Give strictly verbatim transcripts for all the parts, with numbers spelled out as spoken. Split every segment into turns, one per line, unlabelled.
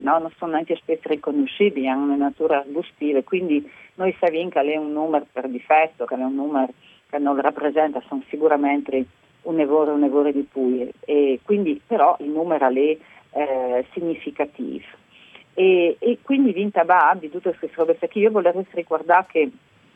no? Non sono neanche specie riconoscibili, hanno una natura arbustiva, quindi noi sappiamo che è un numero per difetto, che è un numero che non rappresenta, sono sicuramente un evore, un evore di più, e quindi però il numero è eh, significativo. E, e quindi vinta va di tutte queste robe qui. Io volevo ricordare che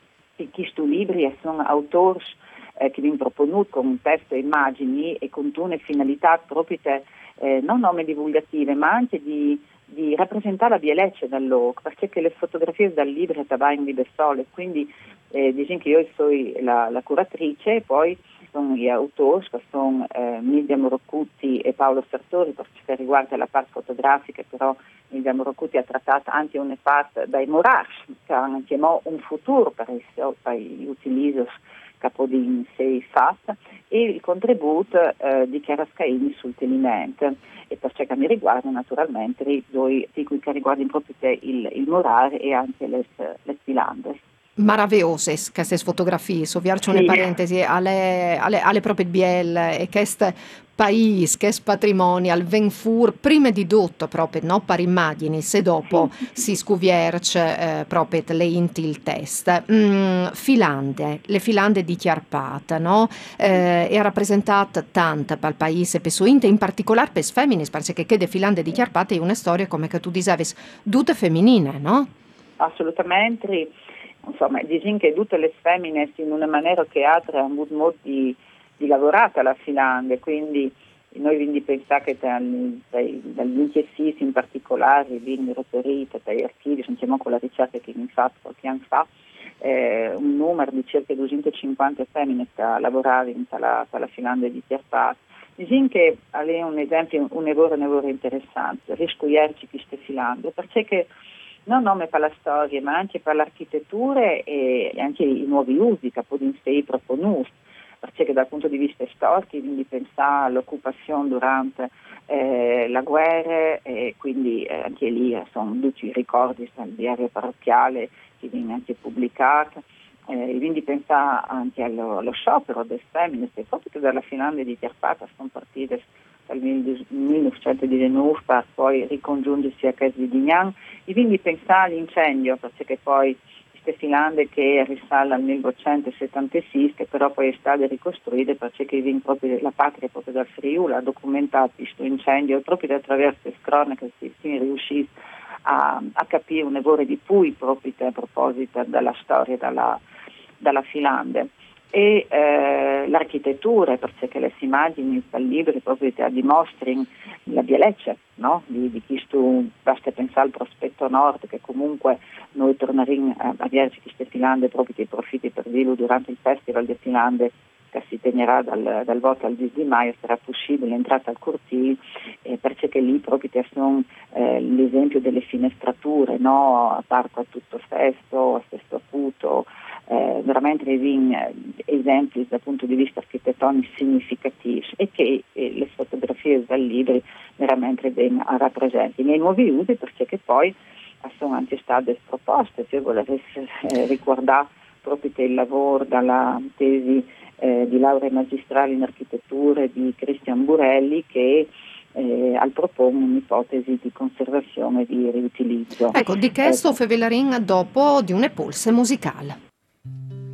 questi libri sono autori eh, che vengono proponuti con un testo e immagini e con una finalità proprio eh, non nome divulgative ma anche di, di rappresentare la bellezza del luogo, perché le fotografie dal libro sono di sole, quindi eh, diciamo che io sono la, la curatrice e poi sono gli autori che sono eh, Miriam Roccutti e Paolo Sartori per ciò che riguarda la parte fotografica, però Miriam Roccutti ha trattato anche una parte dai Morash, che hanno anche un futuro per gli utilizzi capo di sei fat, e il contributo eh, di Chiara Scaini sul tenimento, e per ciò che mi riguarda naturalmente di cui che riguardano proprio il, il Morare e anche le, le Filandre.
Maravigliose queste fotografie, sovviarci una
Sì.
parentesi, alle, alle, alle proprie bielle e questo paese, che patrimonio, al venfur, prima di tutto proprio, no, per immagini, se dopo
Sì.
si scuvierce eh, proprio le inti il test. Mm, filande, le filande di Chiarpata, no? Eh, è rappresentata tanta per il paese, per su inte, in particolare per femmine, perché che de filande di Chiarpata è una storia, come che tu dicevi, tutte femminine, no?
Assolutamente. Insomma, dicono che tutte le femmine in una maniera che altre hanno avuto modo di, di lavorare alla Finlandia, quindi noi quindi pensiamo che dagli inchiestisti in particolare vengono reperite dagli archivi, sentiamo con la ricerca che abbiamo fatto qualche anno fa, eh, un numero di circa duecentocinquanta femmine che lavoravano alla, alla Finlandia di Chiarpata. Dicono che è un esempio, un lavoro, un lavoro interessante, riscoglierci queste Finlandie, perché non nome per la storia, ma anche per l'architettura e anche i nuovi usi che possono essere proponuti, perché dal punto di vista storico, quindi pensare all'occupazione durante eh, la guerra, e quindi eh, anche lì sono tutti i ricordi dal diario parrocchiale che viene anche pubblicato, eh, quindi pensare anche allo, allo sciopero del femmine, che proprio che dalla Finlandia di Chiarpata sono partite dal millenovecentodiciannove per poi ricongiungersi a casa di Dignan, e quindi pensare all'incendio, perché poi queste Finlandie che risale al millenovecentosettantasei, che però poi è stata ricostruita perché viene proprio la patria proprio dal Friuli, ha documentato questo incendio, proprio attraverso le cronache si è riusciti a, a capire un lavoro di più proprio a proposito della storia della, della Finlandia. E eh, l'architettura, perché le immagini dal libro proprio dimostrano la bellezza, no? di, di questo, basta pensare al prospetto nord, che comunque noi torneremo a, a vedere queste Finlandie proprio dei profitti per dirlo durante il Festival di Finlandie che si tenerà dal, dal voto al dieci di maggio, sarà possibile l'entrata al cortile, eh, perché lì proprio sono eh, l'esempio delle finestrature, no? A parco a tutto festo, a sesto acuto, eh, veramente dei esempi dal punto di vista architettonico significativi, e che eh, le fotografie dal libro veramente ben rappresentano. I nuovi usi, perché poi sono anche state proposte, se volessi eh, ricordare proprio il lavoro dalla tesi eh, di laurea magistrale in architettura di Cristian Burelli, che eh, al propone un'ipotesi di conservazione e di riutilizzo.
Ecco, di questo
Ecco.
Fevelarin dopo di une pulse musicale.